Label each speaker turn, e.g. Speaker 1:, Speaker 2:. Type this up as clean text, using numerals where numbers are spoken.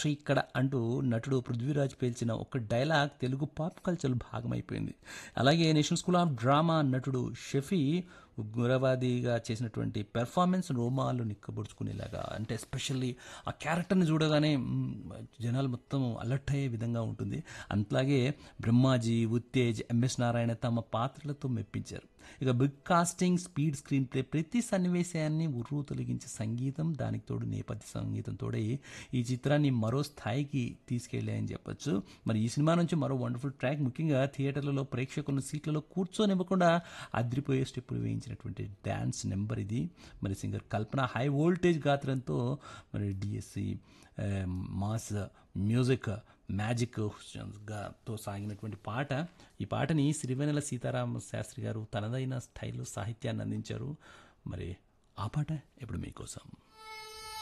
Speaker 1: Entry ఇక్కడ అంటూ నటుడు పృథ్వీరాజ్ పేల్చిన ఒక డైలాగ్ తెలుగు పాప్ కల్చర్ భాగమైపోయింది. అలాగే నేషనల్ స్కూల్ ఆఫ్ డ్రామా నటుడు షఫీ ఉగ్రవాదిగా చేసినటువంటి పెర్ఫార్మెన్స్ రోమాలు నిక్కబొడుచుకునేలాగా, అంటే ఎస్పెషల్లీ ఆ క్యారెక్టర్ని చూడగానే జనాలు మొత్తం అలర్ట్ అయ్యే విధంగా ఉంటుంది. అట్లాగే బ్రహ్మాజీ, ఉత్తేజ్, ఎంఎస్ నారాయణ తమ పాత్రలతో మెప్పించారు. ఇక big casting, speed screen play, ప్రతి సన్నివేశాన్ని ఉర్రూ తొలగించే సంగీతం, దానికి తోడు నేపథ్య సంగీతం తోడే ఈ చిత్రాన్ని మరో స్థాయికి తీసుకెళ్ళాయని చెప్పొచ్చు. మరి ఈ సినిమా నుంచి మరో వండర్ఫుల్ ట్రాక్, ముఖ్యంగా థియేటర్లలో ప్రేక్షకులను సీట్లలో కూర్చోనివ్వకుండా అద్రిపోయే స్టెప్పులు వేయించినటువంటి డ్యాన్స్ నెంబర్ ఇది. మరి సింగర్ కల్పన హై వోల్టేజ్ గాత్రంతో మరి డిఎస్సి మాస్ మ్యూజిక్ మ్యాజిక్ తో సాగినటువంటి పాట. ఈ పాటని సిరివెన్నెల సీతారామ శాస్త్రి గారు తనదైన స్టైల్లో సాహిత్యాన్ని అందించారు. మరి ఆ పాట ఇప్పుడు మీకోసం.